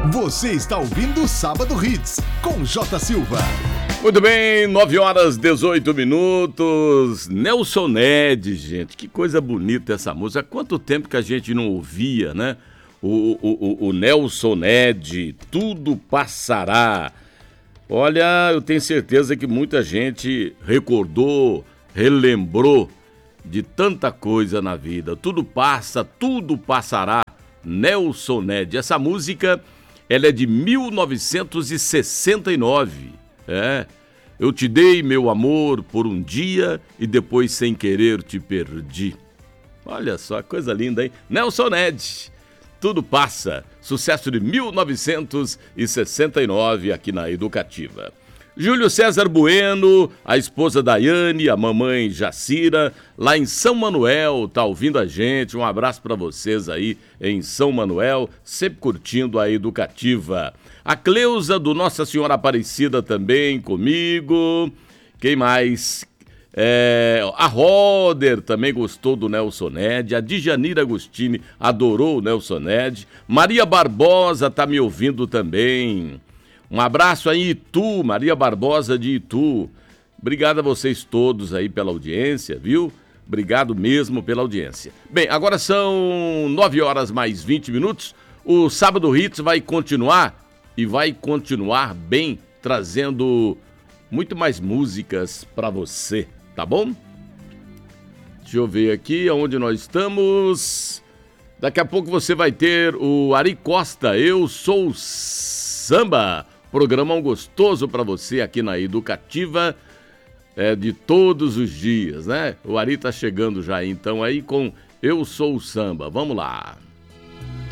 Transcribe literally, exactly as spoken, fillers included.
Você está ouvindo o Sábado Hits, com J. Silva. Muito bem, nove horas e dezoito minutos. Nelson Ned, gente, que coisa bonita essa música. Há quanto tempo que a gente não ouvia, né? O, o, o, o Nelson Ned, Tudo Passará. Olha, eu tenho certeza que muita gente recordou, relembrou de tanta coisa na vida. Tudo passa, tudo passará. Nelson Ned. Essa música, ela é de mil novecentos e sessenta e nove. É. Eu te dei meu amor por um dia e depois sem querer te perdi. Olha só, coisa linda, hein? Nelson Ned. Tudo passa. Sucesso de mil novecentos e sessenta e nove aqui na Educativa. Júlio César Bueno, a esposa Daiane, a mamãe Jacira, lá em São Manuel, tá ouvindo a gente. Um abraço para vocês aí em São Manuel, sempre curtindo a Educativa. A Cleusa do Nossa Senhora Aparecida também comigo. Quem mais? É, a Roder também gostou do Nelson Ned. A Djanira Agostini adorou o Nelson Ned. Maria Barbosa tá me ouvindo também. Um abraço aí, Itu, Maria Barbosa de Itu. Obrigado a vocês todos aí pela audiência, viu? Obrigado mesmo pela audiência. Bem, agora são nove horas mais vinte minutos. O Sábado Hits vai continuar e vai continuar bem, trazendo muito mais músicas para você, tá bom? Deixa eu ver aqui onde nós estamos. Daqui a pouco você vai ter o Ari Costa, Eu Sou Samba. Programão gostoso para você aqui na Educativa, é, de todos os dias, né? O Ari tá chegando já então aí com Eu Sou Samba. Vamos lá.